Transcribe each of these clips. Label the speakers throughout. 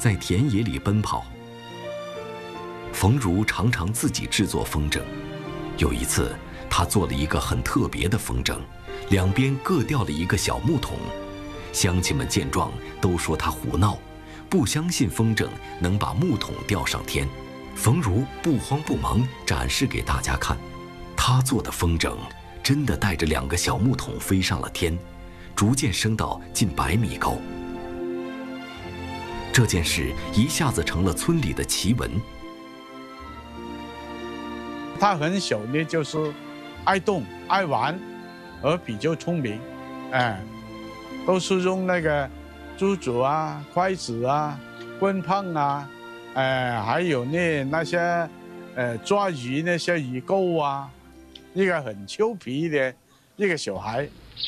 Speaker 1: 在田野里奔跑。冯如常常自己制作风筝，有一次，他做了一个很特别的风筝，两边各吊了一个小木桶。乡亲们见状都说他胡闹，不相信风筝能把木桶吊上天。冯如不慌不忙展示给大家看，他做的风筝真的带着2个小木桶飞上了天，逐渐升到近100米高。这件事一下子成了村里的奇闻。
Speaker 2: 他很小呢，就是爱动爱玩，而比较聪明，都是用那个珠子啊、筷子啊、棍棒啊，还有那些抓鱼那些鱼钩啊，一个很俏皮的一个小孩。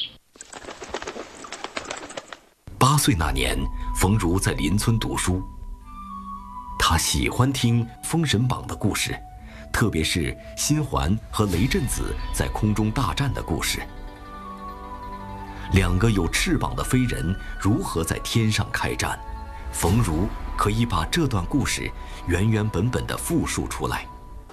Speaker 1: 8岁那年，冯如在邻村读书，他喜欢听《封神榜》的故事，特别是辛环和雷震子在空中大战的故事。2个有翅膀的飞人如何在天上开战，冯如可以把这段故事原原本本地复述出来。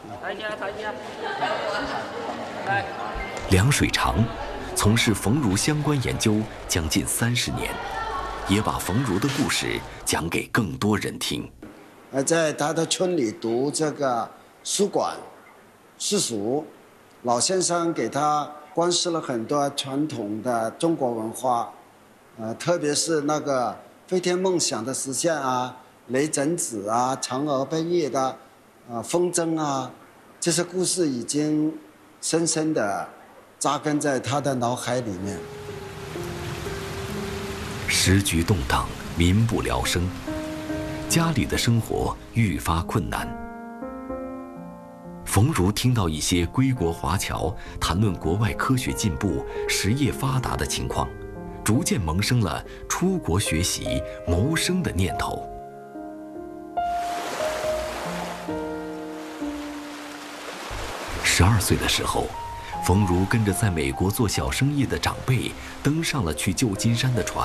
Speaker 1: 梁水长从事冯如相关研究将近30年，也把冯如的故事讲给更多人听。
Speaker 3: 在他的村里读这个书馆私塾，老先生给他光示了很多传统的中国文化，特别是那个飞天梦想的实现啊，雷震子啊，嫦娥奔月的风筝啊，这些故事已经深深地扎根在他的脑海里面。
Speaker 1: 时局动荡，民不聊生，家里的生活愈发困难。冯如听到一些归国华侨谈论国外科学进步、实业发达的情况，逐渐萌生了出国学习、谋生的念头。12岁的时候，冯如跟着在美国做小生意的长辈登上了去旧金山的船。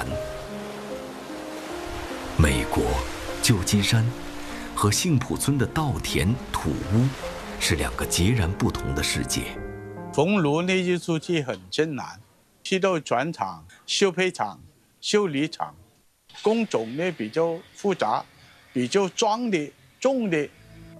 Speaker 1: 美国、旧金山和杏浦村的稻田、土屋是2个截然不同的世界。
Speaker 2: 冯如那一出去很艰难，去到船厂、修配厂、修理厂，工种呢比较复杂，比较重的。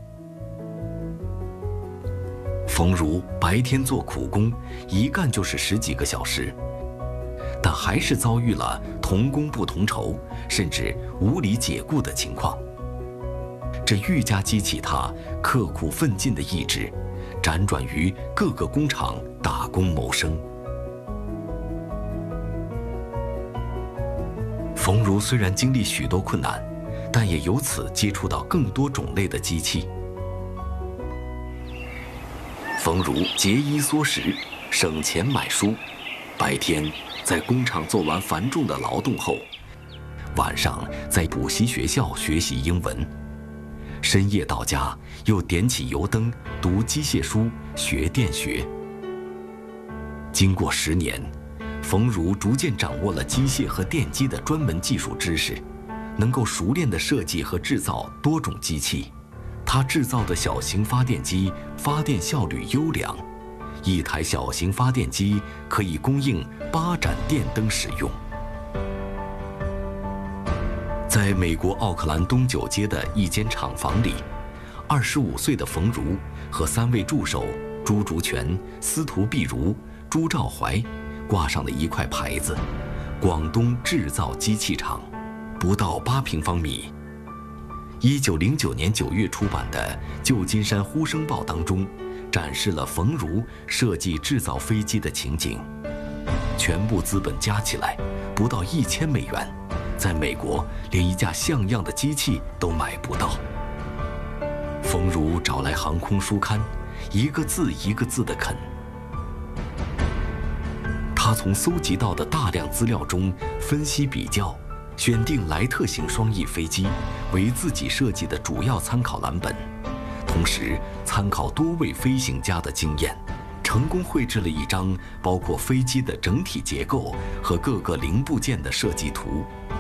Speaker 1: 冯如白天做苦工，一干就是10几个小时，但还是遭遇了同工不同酬，甚至无理解雇的情况。这愈加激起他刻苦奋进的意志，辗转于各个工厂打工谋生。冯如虽然经历许多困难，但也由此接触到更多种类的机器。冯如节衣缩食，省钱买书，白天在工厂做完繁重的劳动后，晚上在补习学校学习英文，深夜到家又点起油灯读机械书学电学。经过10年，冯如逐渐掌握了机械和电机的专门技术知识，能够熟练地设计和制造多种机器。他制造的小型发电机发电效率优良，一台小型发电机可以供应8盏电灯使用。在美国奥克兰东9街的一间厂房里，25岁的冯如和3位助手朱竹泉、司徒碧如、朱兆怀挂上了一块牌子：广东制造机器厂。不到8平方米。1909年9月出版的《旧金山呼声报》当中，展示了冯如设计制造飞机的情景。全部资本加起来不到1000美元，在美国连一架像样的机器都买不到。冯如找来航空书刊，一个字一个字地啃。他从搜集到的大量资料中分析比较，选定莱特型双翼飞机为自己设计的主要参考蓝本，同时参考多位飞行家的经验，成功绘制了一张包括飞机的整体结构和各个零部件的设计图。